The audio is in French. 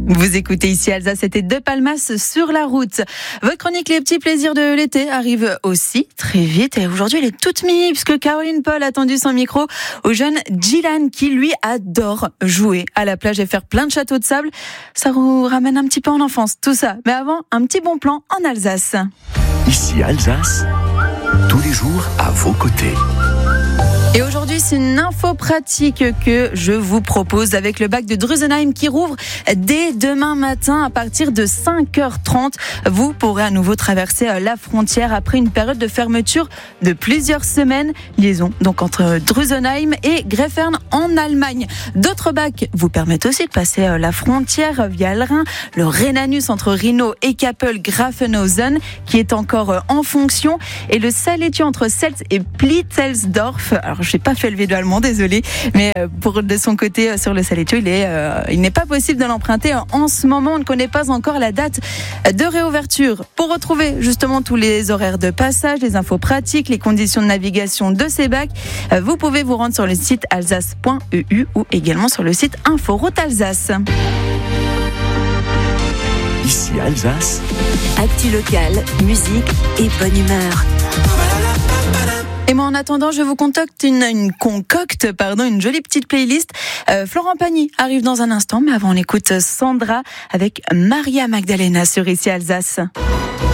Vous écoutez ici Alsace, c'était De Palmas sur la route. Votre chronique Les petits plaisirs de l'été arrive aussi très vite. Et aujourd'hui, elle est toute mimi puisque Caroline Paul a tendu son micro au jeune Dylan qui, lui, adore jouer à la plage et faire plein de châteaux de sable. Ça vous ramène un petit peu en enfance, tout ça. Mais avant, un petit bon plan en Alsace. Ici Alsace, tous les jours à vos côtés. Et aujourd'hui, c'est une info pratique que je vous propose avec le bac de Drusenheim qui rouvre dès demain matin à partir de 5h30. Vous pourrez à nouveau traverser la frontière après une période de fermeture de plusieurs semaines. Liaison donc entre Drusenheim et Greffern en Allemagne. D'autres bacs vous permettent aussi de passer la frontière via le Rhin. Le Rhenanus entre Rhino et Kappel-Grafenhausen qui est encore en fonction. Et le Saletio entre Seltz et Plitzelsdorf. Alors, je n'ai pas fait le vélo allemand, désolé, mais de son côté, sur le Saletio, il n'est pas possible de l'emprunter en ce moment. On ne connaît pas encore la date de réouverture. Pour retrouver justement tous les horaires de passage, les infos pratiques, les conditions de navigation de ces bacs, vous pouvez vous rendre sur le site alsace.eu ou également sur le site Inforoute Alsace. Ici Alsace, actu locale, musique et bonne humeur. Et moi, en attendant, je vous concocte une jolie petite playlist. Florent Pagny arrive dans un instant, mais avant, on écoute Sandra avec Maria Magdalena sur Ici Alsace.